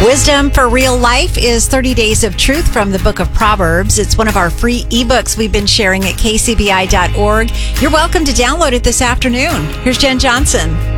Wisdom for Real Life is 30 Days of Truth from the Book of Proverbs. It's one of our free ebooks we've been sharing at kcbi.org. You're welcome to download it this afternoon. Here's Jen Johnson.